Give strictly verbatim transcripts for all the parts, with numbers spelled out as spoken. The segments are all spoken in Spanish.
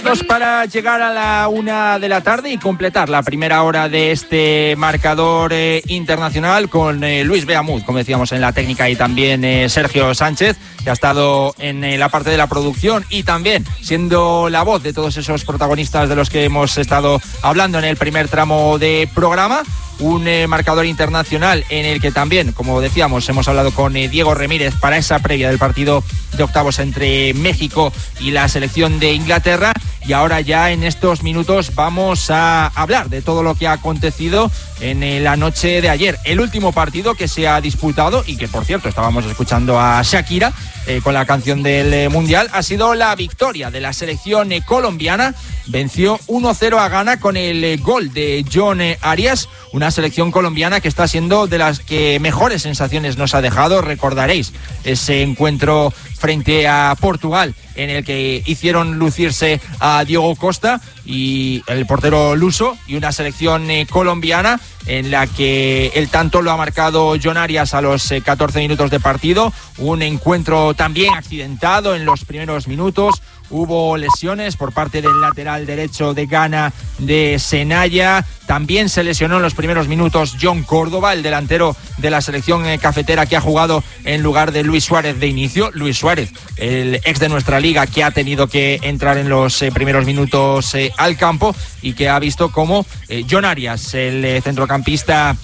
minutos para llegar a la una de la tarde y completar la primera hora de este marcador eh, internacional con eh, Luis Beamud, como decíamos, en la técnica, y también eh, Sergio Sánchez, que ha estado en eh, la parte de la producción y también siendo la voz de todos esos protagonistas de los que hemos estado hablando en el primer tramo de programa. Un eh, marcador internacional en el que también, como decíamos, hemos hablado con eh, Diego Remírez para esa previa del partido de octavos entre México y la selección de Inglaterra. Y ahora ya en estos minutos vamos a hablar de todo lo que ha acontecido en eh, la noche de ayer. El último partido que se ha disputado, y que por cierto estábamos escuchando a Shakira eh, con la canción del eh, Mundial, ha sido la victoria de la selección eh, colombiana. Venció uno cero a Ghana con el eh, gol de John eh, Arias, una selección colombiana que está siendo de las que mejores sensaciones nos ha dejado. Recordaréis ese encuentro frente a Portugal en el que hicieron lucirse a Diego Costa y el portero luso, y una selección eh, colombiana en la que el tanto lo ha marcado John Arias a los eh, catorce minutos de partido. Un encuentro también accidentado en los primeros minutos. Hubo lesiones por parte del lateral derecho de Ghana, de Senaya. También se lesionó en los primeros minutos John Córdoba, el delantero de la selección eh, cafetera, que ha jugado en lugar de Luis Suárez de inicio. Luis Suárez, el ex de nuestra liga, que ha tenido que entrar en los eh, primeros minutos eh, al campo, y que ha visto como eh, John Arias, el eh, centrocampista,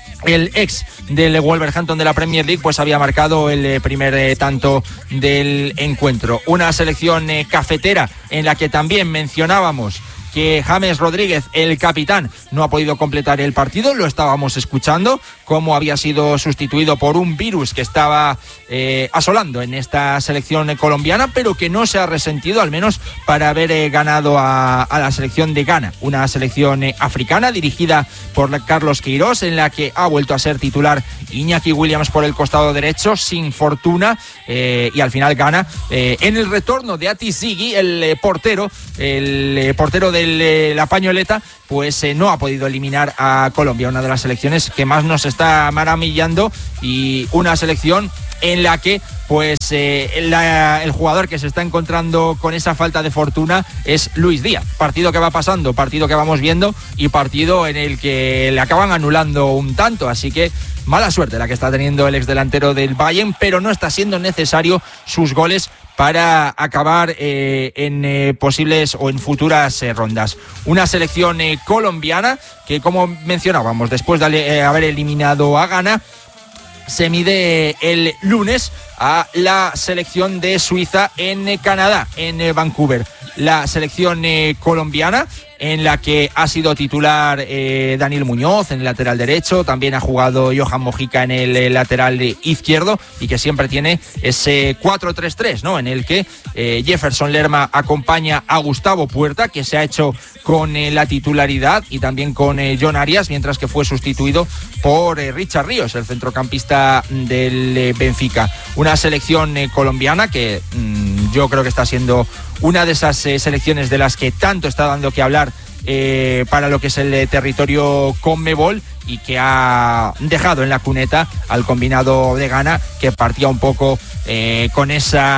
el ex del Wolverhampton de la Premier League, pues había marcado el eh, primer eh, tanto del encuentro. Una selección eh, cafetera en la que también mencionábamos que James Rodríguez, el capitán, no ha podido completar el partido. Lo estábamos escuchando, cómo había sido sustituido por un virus que estaba eh, asolando en esta selección colombiana, pero que no se ha resentido, al menos para haber eh, ganado a, a la selección de Ghana, una selección eh, africana dirigida por Carlos Queiroz, en la que ha vuelto a ser titular Iñaki Williams por el costado derecho, sin fortuna, eh, y al final gana eh, en el retorno de Ati Ziggy, el eh, portero, el eh, portero de El, la pañoleta, pues eh, no ha podido eliminar a Colombia, una de las selecciones que más nos está maravillando, y una selección en la que pues eh, la, el jugador que se está encontrando con esa falta de fortuna es Luis Díaz. Partido que va pasando, partido que vamos viendo, y partido en el que le acaban anulando un tanto, así que mala suerte la que está teniendo el exdelantero del Bayern, pero no está siendo necesario sus goles para acabar eh, en eh, posibles o en futuras eh, rondas. Una selección eh, colombiana que, como mencionábamos, después de eh, haber eliminado a Ghana, se mide el lunes a la selección de Suiza en eh, Canadá, en eh, Vancouver. La selección eh, colombiana, en la que ha sido titular eh, Daniel Muñoz en el lateral derecho, también ha jugado Johan Mojica en el eh, lateral izquierdo, y que siempre tiene ese cuatro tres tres, ¿no?, en el que eh, Jefferson Lerma acompaña a Gustavo Puerta, que se ha hecho con eh, la titularidad, y también con eh, John Arias, mientras que fue sustituido por eh, Richard Ríos, el centrocampista del eh, Benfica. Una selección eh, colombiana que mmm, yo creo que está siendo una de esas eh, selecciones de las que tanto está dando que hablar eh, para lo que es el eh, territorio Conmebol, y que ha dejado en la cuneta al combinado de Ghana, que partía un poco eh, con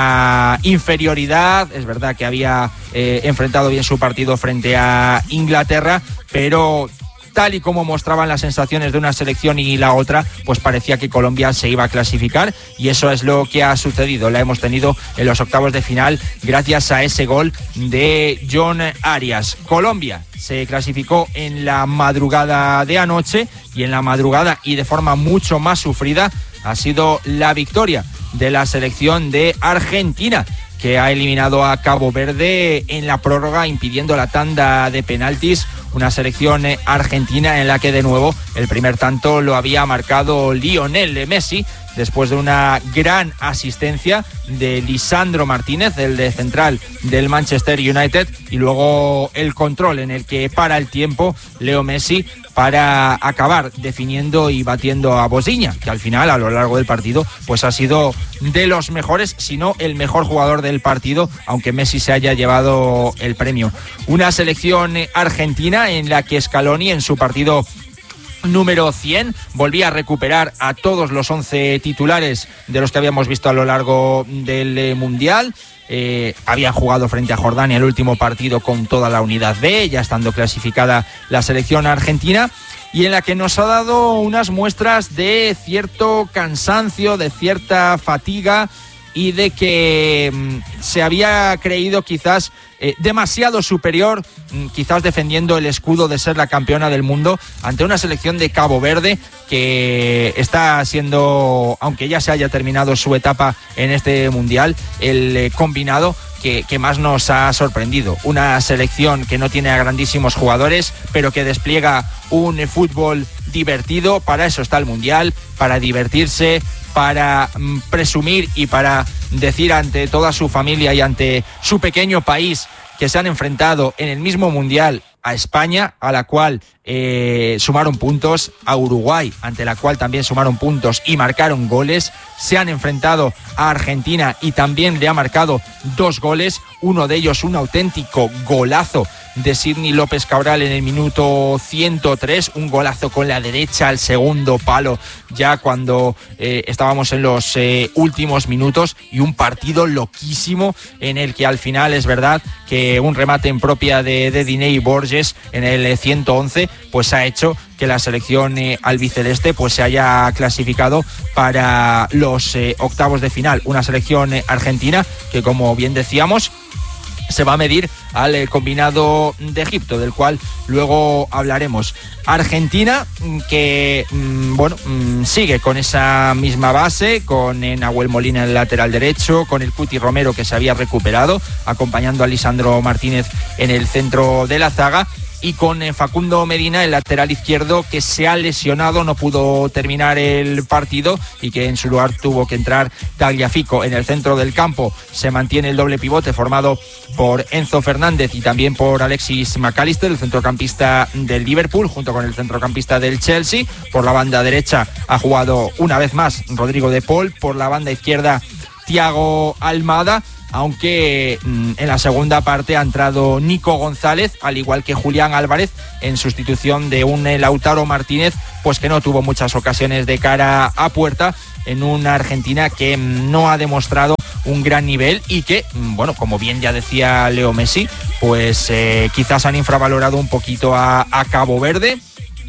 esa inferioridad. Es verdad que había eh, enfrentado bien su partido frente a Inglaterra, pero tal y como mostraban las sensaciones de una selección y la otra, pues parecía que Colombia se iba a clasificar, y eso es lo que ha sucedido. La hemos tenido en los octavos de final gracias a ese gol de John Arias. Colombia se clasificó en la madrugada de anoche, y en la madrugada, y de forma mucho más sufrida, ha sido la victoria de la selección de Argentina, que ha eliminado a Cabo Verde en la prórroga, impidiendo la tanda de penaltis. Una selección argentina en la que, de nuevo, el primer tanto lo había marcado Lionel Messi, después de una gran asistencia de Lisandro Martínez, el de central del Manchester United, y luego el control en el que para el tiempo Leo Messi para acabar definiendo y batiendo a Boziña, que al final, a lo largo del partido, pues ha sido de los mejores, si no el mejor jugador del partido, aunque Messi se haya llevado el premio. Una selección argentina en la que Scaloni, en su partido número cien, volvía a recuperar a todos los once titulares de los que habíamos visto a lo largo del Mundial. eh, había jugado frente a Jordania el último partido con toda la unidad B, ya estando clasificada la selección argentina, y en la que nos ha dado unas muestras de cierto cansancio, de cierta fatiga y de que mmm, se había creído quizás eh, demasiado superior, mmm, quizás defendiendo el escudo de ser la campeona del mundo ante una selección de Cabo Verde que está siendo, aunque ya se haya terminado su etapa en este mundial, el eh, combinado que, que más nos ha sorprendido. Una selección que no tiene a grandísimos jugadores, pero que despliega un eh, fútbol divertido. Para eso está el mundial, para divertirse, para mm, presumir y para decir ante toda su familia y ante su pequeño país que se han enfrentado en el mismo mundial a España, a la cual eh, sumaron puntos, a Uruguay, ante la cual también sumaron puntos y marcaron goles. Se han enfrentado a Argentina y también le ha marcado dos goles, uno de ellos un auténtico golazo de Sidney López Cabral en el minuto ciento tres, un golazo con la derecha al segundo palo, ya cuando eh, estábamos en los eh, últimos minutos, y un partido loquísimo en el que al final es verdad que un remate en propia de, de Diney Borges en el eh, ciento once pues ha hecho que la selección eh, albiceleste pues se haya clasificado para los eh, octavos de final. Una selección eh, argentina que, como bien decíamos, se va a medir al eh, combinado de Egipto, del cual luego hablaremos. Argentina que mm, bueno mm, sigue con esa misma base, con eh, Nahuel Molina en el lateral derecho, con el Cuti Romero, que se había recuperado, acompañando a Lisandro Martínez en el centro de la zaga, y con eh, Facundo Medina, el lateral izquierdo, que se ha lesionado, no pudo terminar el partido, y que en su lugar tuvo que entrar Tagliafico. En el centro del campo se mantiene el doble pivote formado por Enzo Fernández y también por Alexis McAllister, el centrocampista del Liverpool, junto con el centrocampista del Chelsea. Por la banda derecha ha jugado una vez más Rodrigo de Paul, por la banda izquierda Thiago Almada, aunque mmm, en la segunda parte ha entrado Nico González, al igual que Julián Álvarez, en sustitución de un Lautaro Martínez, pues que no tuvo muchas ocasiones de cara a puerta, en una Argentina que mmm, no ha demostrado un gran nivel y que, mmm, bueno, como bien ya decía Leo Messi, pues eh, quizás han infravalorado un poquito a, a Cabo Verde,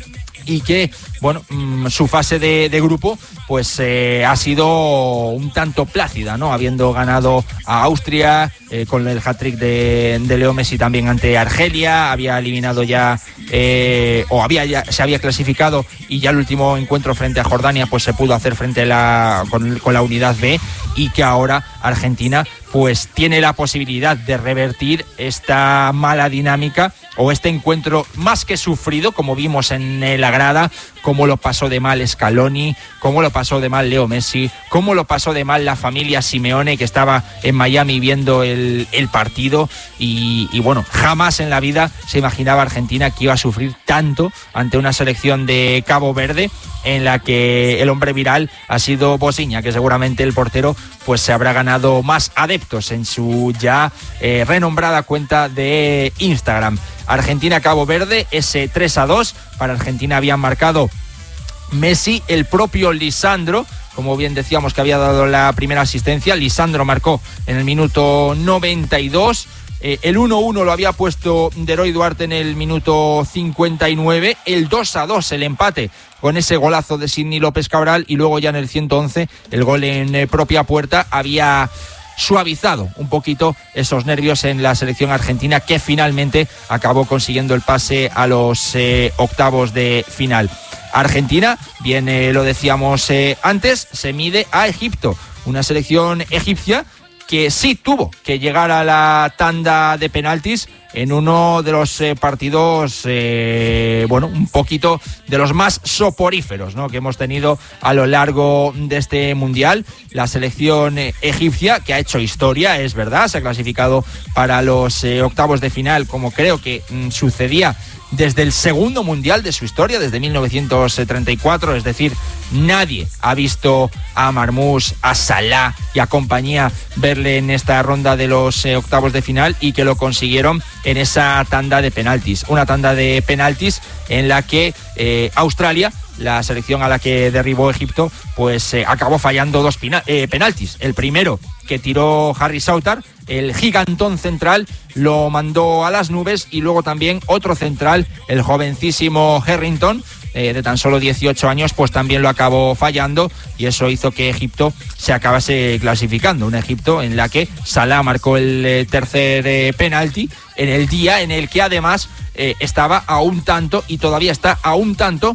y que, bueno, mmm, su fase de, de grupo pues eh, ha sido un tanto plácida, ¿no? Habiendo ganado a Austria eh, con el hat-trick de, de Leo Messi también ante Argelia, había eliminado ya, eh, o había ya, se había clasificado, y ya el último encuentro frente a Jordania pues se pudo hacer frente a la, con, con la unidad B, y que ahora Argentina pues tiene la posibilidad de revertir esta mala dinámica o este encuentro más que sufrido, como vimos en la grada, cómo lo pasó de mal Scaloni, cómo lo pasó de mal Leo Messi, cómo lo pasó de mal la familia Simeone, que estaba en Miami viendo el, el partido, y, y bueno, jamás en la vida se imaginaba Argentina que iba a sufrir tanto ante una selección de Cabo Verde, en la que el hombre viral ha sido Bosiña, que seguramente el portero pues se habrá ganado más adeptos en su ya eh, renombrada cuenta de Instagram. Argentina-Cabo Verde, ese tres a dos. Para Argentina habían marcado Messi, el propio Lisandro, como bien decíamos, que había dado la primera asistencia. Lisandro marcó en el minuto noventa y dos. Eh, el uno uno lo había puesto Deroy Duarte en el minuto cincuenta y nueve. El dos a dos, el empate, con ese golazo de Sidney López Cabral. Y luego ya en el ciento once, el gol en eh, propia puerta, había suavizado un poquito esos nervios en la selección argentina, que finalmente acabó consiguiendo el pase a los eh, octavos de final. Argentina, bien eh, lo decíamos eh, antes, se mide a Egipto, una selección egipcia que sí tuvo que llegar a la tanda de penaltis en uno de los eh, partidos, eh, bueno, un poquito de los más soporíferos, ¿no?, que hemos tenido a lo largo de este mundial. La selección eh, egipcia, que ha hecho historia, es verdad, se ha clasificado para los eh, octavos de final, como creo que mm, sucedía desde el segundo mundial de su historia, desde mil novecientos treinta y cuatro, es decir, nadie ha visto a Marmoush, a Salah y a compañía verle en esta ronda de los eh, octavos de final, y que lo consiguieron en esa tanda de penaltis. Una tanda de penaltis en la que eh, Australia, la selección a la que derribó Egipto, pues eh, acabó fallando dos pina- eh, penaltis. El primero, que tiró Harry Southard, el gigantón central, lo mandó a las nubes, y luego también otro central, el jovencísimo Harrington, eh, de tan solo dieciocho años, pues también lo acabó fallando, y eso hizo que Egipto se acabase clasificando. Un Egipto en la que Salah marcó el eh, tercer eh, penalti en el día en el que además eh, estaba a un tanto, y todavía está a un tanto,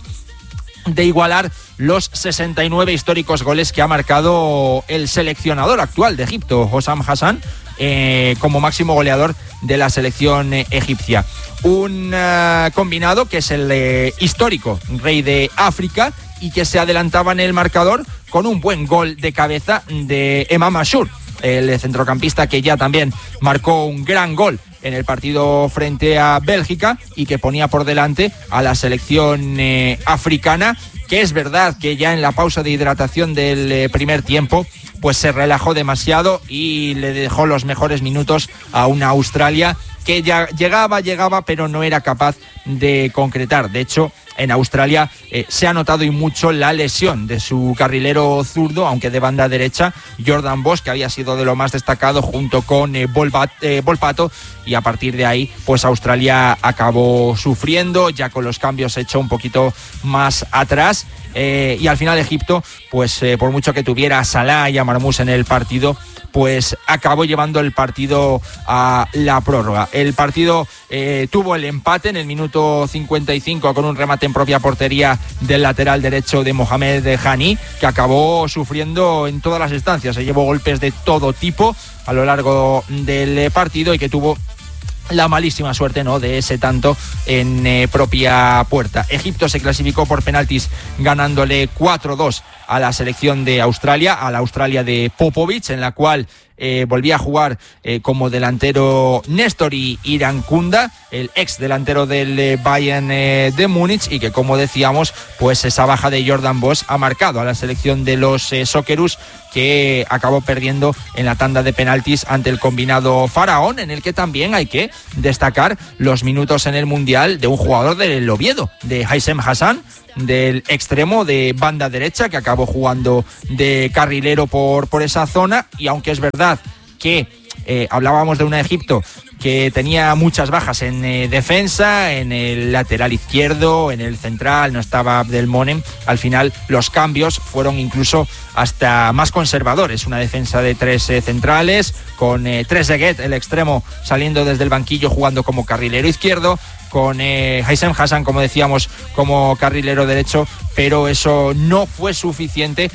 de igualar los sesenta y nueve históricos goles que ha marcado el seleccionador actual de Egipto, Hossam Hassan, eh, como máximo goleador de la selección eh, egipcia. Un uh, combinado que es el eh, histórico rey de África, y que se adelantaba en el marcador con un buen gol de cabeza de Emam Ashur, el centrocampista que ya también marcó un gran gol en el partido frente a Bélgica y que ponía por delante a la selección eh, africana, que es verdad que ya en la pausa de hidratación del eh, primer tiempo pues se relajó demasiado y le dejó los mejores minutos a una Australia que ya llegaba, llegaba, pero no era capaz de concretar. De hecho, en Australia eh, se ha notado y mucho la lesión de su carrilero zurdo, aunque de banda derecha, Jordan Bosch, que había sido de lo más destacado junto con eh, Volpat, eh, Volpato, y a partir de ahí pues Australia acabó sufriendo, ya con los cambios echó un poquito más atrás, eh, y al final Egipto, pues eh, por mucho que tuviera a Salah y a Marmous en el partido, pues acabó llevando el partido a la prórroga. El partido eh, tuvo el empate en el minuto cincuenta y cinco con un remate en propia portería del lateral derecho de Mohamed Hani, que acabó sufriendo en todas las instancias. Se llevó golpes de todo tipo a lo largo del partido y que tuvo la malísima suerte, ¿no?, de ese tanto en eh, propia puerta. Egipto se clasificó por penaltis ganándole cuatro dos a la selección de Australia, a la Australia de Popovic, en la cual eh, volvía a jugar eh, como delantero Néstor Irankunda, el ex delantero del eh, Bayern eh, de Múnich, y que, como decíamos, pues esa baja de Jordan Bosch ha marcado a la selección de los eh, Socceroos, que acabó perdiendo en la tanda de penaltis ante el combinado faraón, en el que también hay que destacar los minutos en el Mundial de un jugador del Oviedo, de Haissem Hassan, del extremo de banda derecha, que acabó jugando de carrilero por, por esa zona. Y aunque es verdad que eh, hablábamos de un Egipto que tenía muchas bajas en eh, defensa, en el lateral izquierdo, en el central, no estaba Abdelmonem, al final los cambios fueron incluso hasta más conservadores. Una defensa de tres eh, centrales, con eh, Trezeguet, el extremo, saliendo desde el banquillo jugando como carrilero izquierdo, con eh, Haissem Hassan, como decíamos, como carrilero derecho, pero eso no fue suficiente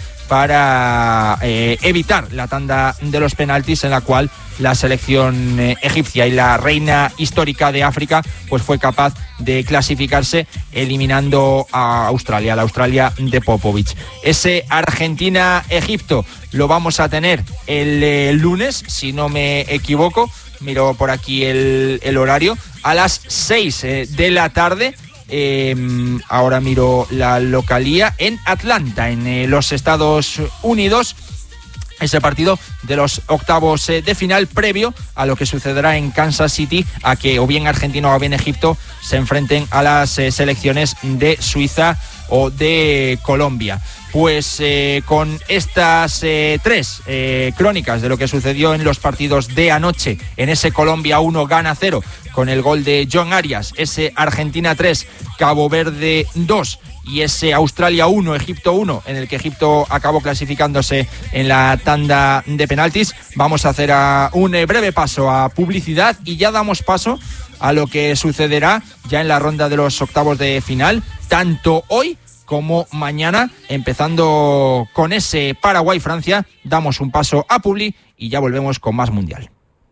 para eh, evitar la tanda de los penaltis, en la cual la selección eh, egipcia y la reina histórica de África pues fue capaz de clasificarse eliminando a Australia, la Australia de Popovic. Ese Argentina-Egipto lo vamos a tener el eh, lunes, si no me equivoco, miro por aquí el, el horario, a las seis eh, de la tarde. Eh, ahora miro la localía, en Atlanta, en eh, los Estados Unidos. Ese partido de los octavos eh, de final, previo a lo que sucederá en Kansas City, a que o bien Argentina o bien Egipto se enfrenten a las eh, selecciones de Suiza o de Colombia. Pues eh, con estas eh, tres eh, crónicas de lo que sucedió en los partidos de anoche, en ese Colombia uno, Ghana cero, con el gol de John Arias, ese Argentina tres, Cabo Verde dos, y ese Australia uno, Egipto uno, en el que Egipto acabó clasificándose en la tanda de penaltis. Vamos a hacer a un breve paso a publicidad y ya damos paso a lo que sucederá ya en la ronda de los octavos de final, tanto hoy como mañana, empezando con ese Paraguay-Francia. Damos un paso a publi y ya volvemos con más Mundial.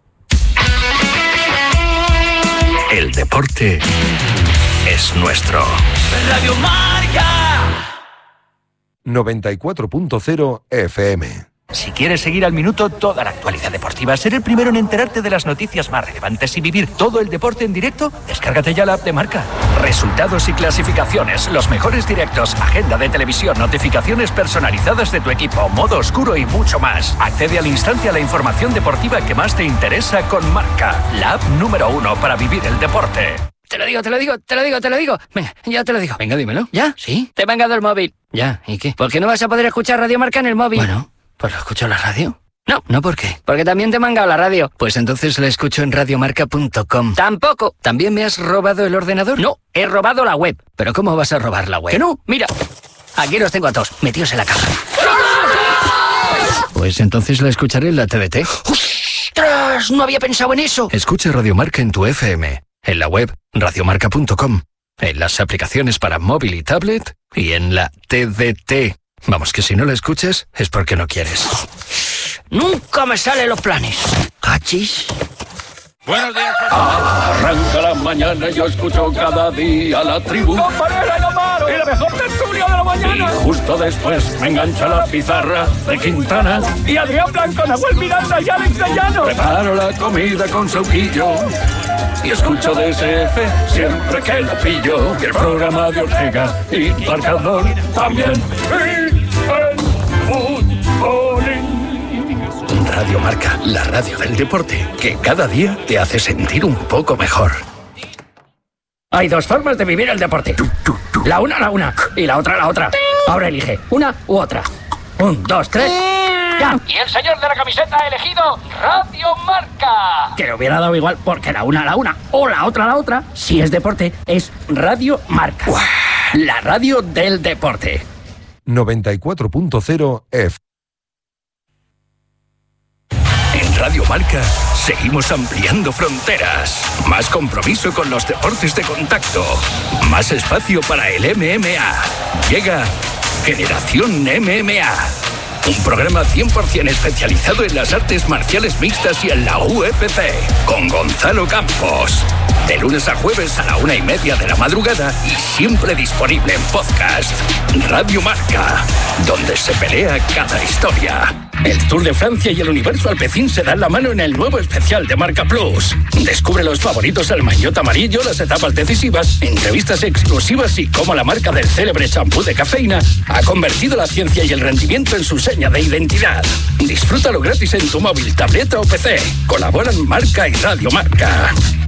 El deporte es nuestro. Radio Marca noventa y cuatro punto cero F M. Si quieres seguir al minuto toda la actualidad deportiva, ser el primero en enterarte de las noticias más relevantes y vivir todo el deporte en directo, descárgate ya la app de Marca. Resultados y clasificaciones, los mejores directos, agenda de televisión, notificaciones personalizadas de tu equipo, modo oscuro y mucho más. Accede al instante a la información deportiva que más te interesa con Marca, la app número uno para vivir el deporte. Te lo digo, te lo digo, te lo digo, te lo digo. Venga, ya te lo digo. Venga, dímelo. ¿Ya? ¿Sí? Te he mangado el móvil. Ya, ¿y qué? ¿Por qué no vas a poder escuchar Radio Marca en el móvil? Bueno, pues lo escucho en la radio. No, no, ¿por qué? Porque también te he mangado la radio. Pues entonces la escucho en radiomarca punto com. Tampoco. ¿También me has robado el ordenador? No, he robado la web. ¿Pero cómo vas a robar la web? Que no, mira. Aquí los tengo a todos, metidos en la caja. Pues entonces la escucharé en la T D T. ¡Ostras! No había pensado en eso. Escucha Radio Marca en tu F M, en la web radiomarca punto com, en las aplicaciones para móvil y tablet y en la T D T. Vamos, que si no la escuchas es porque no quieres. Nunca me salen los planes. ¿Cachis? Buenos días. Arranca la mañana y yo escucho cada día la tribu. ¡Comparela y Amaro! ¡Y la mejor tertulia de la mañana! Y justo después me engancha la pizarra de Quintana. Y Adrián Blanco, Nahuel Miranda y Alex de Llano. Preparo la comida con sauquillo y escucho D S F siempre que lo pillo. Y el programa de Ortega y Marcador también. Y el futbolín. Radio Marca, la radio del deporte, que cada día te hace sentir un poco mejor. Hay dos formas de vivir el deporte. La una, la una. Y la otra, la otra. Ahora elige una u otra. Un, dos, tres. ¡Ya! Y el señor de la camiseta ha elegido Radio Marca. Que le hubiera dado igual porque la una, la una. O la otra, la otra. Si es deporte, es Radio Marca. ¡Uah! La radio del deporte. noventa y cuatro punto cero F. En Radio Marca seguimos ampliando fronteras. Más compromiso con los deportes de contacto. Más espacio para el M M A. Llega Generación M M A. Un programa cien por ciento especializado en las artes marciales mixtas y en la U F C. Con Gonzalo Campos. De lunes a jueves a la una y media de la madrugada y siempre disponible en podcast. Radio Marca, donde se pelea cada historia. El Tour de Francia y el Universo Alpecin se dan la mano en el nuevo especial de Marca Plus. Descubre los favoritos al maillot amarillo, las etapas decisivas, entrevistas exclusivas y cómo la marca del célebre champú de cafeína ha convertido la ciencia y el rendimiento en su seña de identidad. Disfrútalo gratis en tu móvil, tableta o P C. Colaboran Marca y Radio Marca.